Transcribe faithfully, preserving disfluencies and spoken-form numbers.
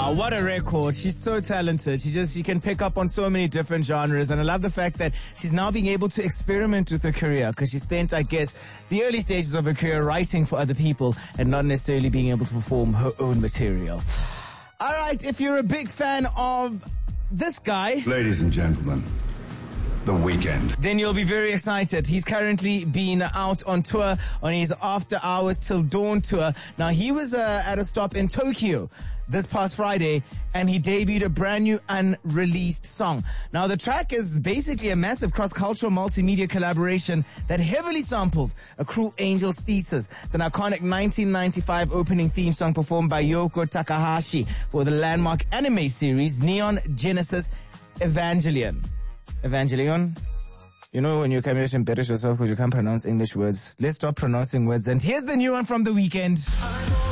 Wow, what a record. She's so talented. She just, she can pick up on so many different genres. And I love the fact that she's now being able to experiment with her career, because she spent, I guess, the early stages of her career writing for other people and not necessarily being able to perform her own material. All right, if you're a big fan of this guy, ladies and gentlemen, The Weeknd, then you'll be very excited. He's currently been out on tour on his After Hours Till Dawn tour. Now, he was uh, at a stop in Tokyo this past Friday, and he debuted a brand new unreleased song. Now, the track is basically a massive cross-cultural multimedia collaboration that heavily samples A Cruel Angel's Thesis. It's an iconic nineteen ninety-five opening theme song performed by Yoko Takahashi for the landmark anime series Neon Genesis Evangelion. Evangelion? You know, when you come here to embarrass yourself because you can't pronounce English words, let's stop pronouncing words. And here's the new one from The Weeknd.